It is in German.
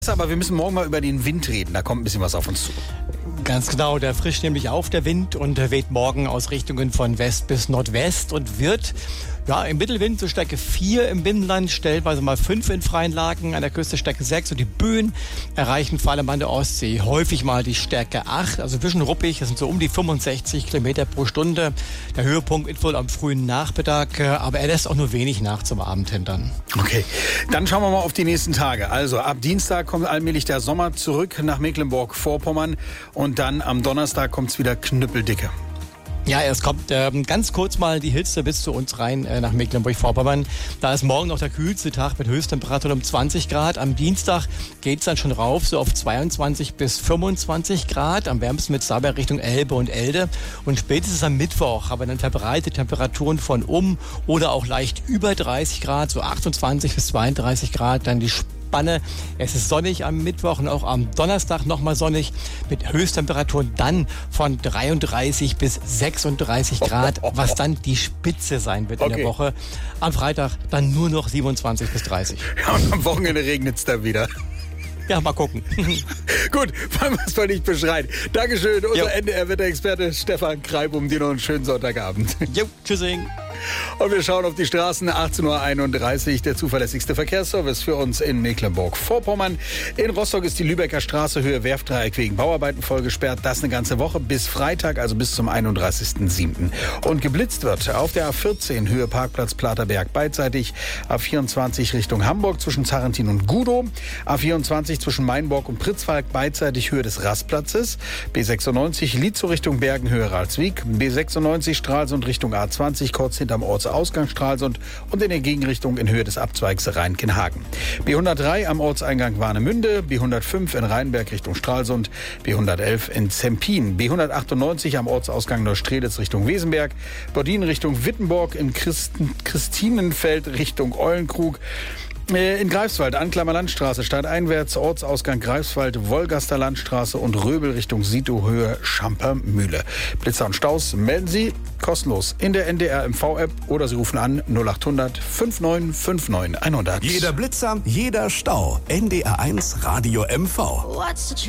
Aber wir müssen morgen mal über den Wind reden. Da kommt ein bisschen was auf uns zu. Ganz genau, der frischt nämlich auf, der Wind, und weht morgen aus Richtungen von West bis Nordwest und wird im Mittelwind so Stärke 4 im Binnenland, stellenweise mal 5 in freien Lagen, an der Küste Stärke 6, und die Böen erreichen vor allem an der Ostsee häufig mal die Stärke 8, also ein bisschen ruppig, das sind so um die 65 Kilometer pro Stunde. Der Höhepunkt ist wohl am frühen Nachmittag, aber er lässt auch nur wenig nach zum Abend hin dann. Okay, dann schauen wir mal auf die nächsten Tage. Also ab Dienstag kommt allmählich der Sommer zurück nach Mecklenburg-Vorpommern und dann am Donnerstag kommt es wieder knüppeldicke. Ja, es kommt ganz kurz mal die Hitze bis zu uns rein nach Mecklenburg-Vorpommern. Da ist morgen noch der kühlste Tag mit Höchsttemperaturen um 20 Grad. Am Dienstag geht's dann schon rauf, so auf 22 bis 25 Grad. Am wärmsten mit Saarberg Richtung Elbe und Elde. Und spätestens am Mittwoch haben wir dann verbreitete Temperaturen von oder auch leicht über 30 Grad, so 28 bis 32 Grad. Dann die Spanne. Es ist sonnig am Mittwoch und auch am Donnerstag nochmal sonnig mit Höchsttemperaturen dann von 33 bis 36 Grad, was dann die Spitze sein wird in der Woche. Am Freitag dann nur noch 27 bis 30. Ja, und am Wochenende regnet es dann wieder. Ja, mal gucken. Gut, wollen wir es mal nicht beschreien. Dankeschön, unser NDR-Wetterexperte Stefan Kreibum. Dir noch einen schönen Sonntagabend. Jo, tschüssing. Und wir schauen auf die Straßen. 18.31 Uhr, der zuverlässigste Verkehrsservice für uns in Mecklenburg-Vorpommern. In Rostock ist die Lübecker Straße Höhe Werftdreieck wegen Bauarbeiten voll gesperrt. Das eine ganze Woche bis Freitag, also bis zum 31.07. Und geblitzt wird auf der A14 Höhe Parkplatz Platerberg beidseitig. A24 Richtung Hamburg zwischen Zarrentin und Gudow. A24 zwischen Mainborg und Pritzwalk beidseitig Höhe des Rastplatzes. B96 Lietzow Richtung Bergen Höhe Ralswiek. B96 Stralsund Richtung A20 kurz hinterm Ortsausgang Stralsund und in der Gegenrichtung in Höhe des Abzweigs Rhein-Kinhagen. B103 am Ortseingang Warnemünde, B105 in Rheinberg Richtung Stralsund, B111 in Zempin, B198 am Ortsausgang Neustrelitz Richtung Wesenberg, Bordin Richtung Wittenborg, in Christinenfeld Richtung Eulenkrug, in Greifswald, Anklammer Landstraße, stadteinwärts, Ortsausgang Greifswald, Wolgaster Landstraße und Röbel Richtung Sito, Höhe Schampermühle. Blitzer und Staus melden Sie kostenlos in der NDR MV-App oder Sie rufen an 0800 5959 100. Jeder Blitzer, jeder Stau. NDR 1 Radio MV.